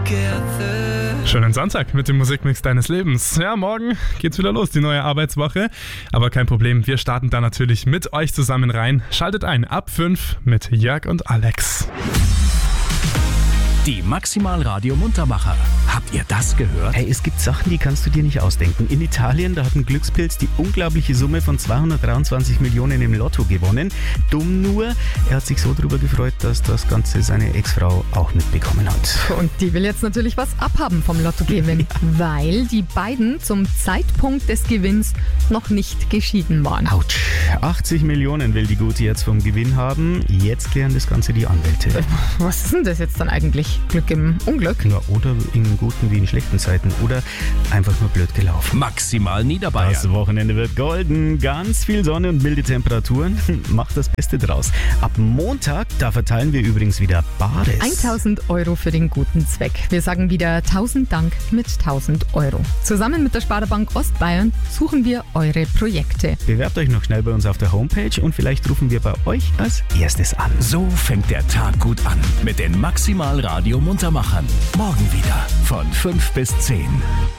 Schönen Sonntag mit dem Musikmix deines Lebens. Ja, morgen geht's wieder los, die neue Arbeitswoche. Aber kein Problem, wir starten da natürlich mit euch zusammen rein. Schaltet ein ab 5 mit Jörg und Alex. Die Maximal Radio Muntermacher. Habt ihr das gehört? Hey, es gibt Sachen, die kannst du dir nicht ausdenken. In Italien, da hat ein Glückspilz die unglaubliche Summe von 223 Millionen im Lotto gewonnen. Dumm nur, er hat sich so drüber gefreut, dass das Ganze seine Ex-Frau auch mitbekommen hat. Und die will jetzt natürlich was abhaben vom Lottogewinn, weil die beiden zum Zeitpunkt des Gewinns noch nicht geschieden waren. Autsch, 80 Millionen will die Gute jetzt vom Gewinn haben. Jetzt klären das Ganze die Anwälte. Was ist denn das jetzt dann eigentlich? Glück im Unglück? Ja, oder in guten wie in schlechten Zeiten. Oder einfach nur blöd gelaufen. Maximal Niederbayern. Das Wochenende wird golden. Ganz viel Sonne und milde Temperaturen. Macht das Beste draus. Ab Montag, da verteilen wir übrigens wieder Bares. 1.000 Euro für den guten Zweck. Wir sagen wieder 1.000 Dank mit 1.000 Euro. Zusammen mit der Sparda-Bank Ostbayern suchen wir eure Projekte. Bewerbt euch noch schnell bei uns auf der Homepage und vielleicht rufen wir bei euch als erstes an. So fängt der Tag gut an mit den Maximal Radio Muntermachern. Morgen wieder von 5 bis 10.